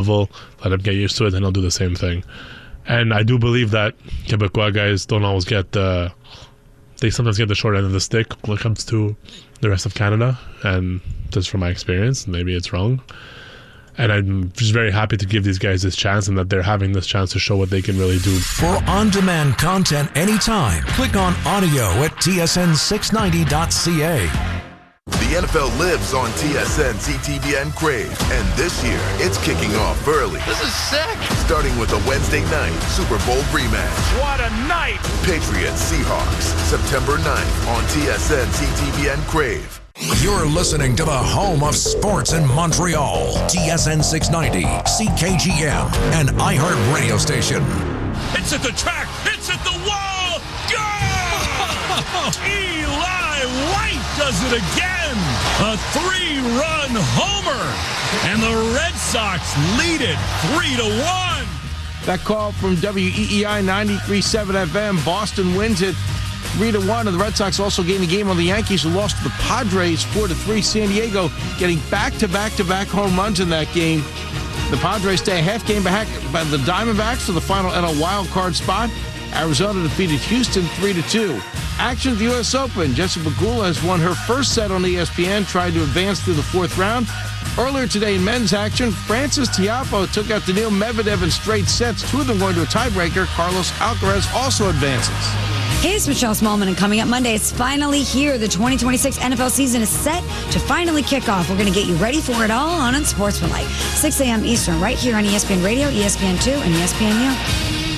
level, let him get used to it, then he'll do the same thing. And I do believe that Quebecois guys don't always get they sometimes get the short end of the stick when it comes to the rest of Canada, and just from my experience, maybe it's wrong. And I'm just very happy to give these guys this chance and that they're having this chance to show what they can really do. For on-demand content anytime, click on audio at tsn690.ca. The NFL lives on TSN, CTVN, Crave, and this year it's kicking off early. This is sick! Starting with a Wednesday night Super Bowl rematch. What a night! Patriots Seahawks, September 9th on TSN, CTVN, Crave. You're listening to the home of sports in Montreal. TSN 690, CKGM, and iHeart Radio Station. It's at the track. It's at the wall. Go! Eli White does it again. A 3-run homer. And the Red Sox lead it 3-1. That call from WEEI 93.7 FM. Boston wins it 3-1, and the Red Sox also gained the game on the Yankees, who lost to the Padres 4-3. San Diego getting back-to-back home runs in that game. The Padres stay a half game back by the Diamondbacks for the final NL wild card spot. Arizona defeated Houston 3-2. Action at the U.S. Open. Jessica Pegula has won her first set on ESPN, tried to advance through the fourth round. Earlier today in men's action, Francis Tiafoe took out Daniil Medvedev in straight sets, two of them going to a tiebreaker. Carlos Alcaraz also advances. Hey, it's Michelle Smallman, and coming up Monday, it's finally here. The 2026 NFL season is set to finally kick off. We're going to get you ready for it all on Unsportsmanlike. 6 a.m. Eastern, right here on ESPN Radio, ESPN2, and ESPN U.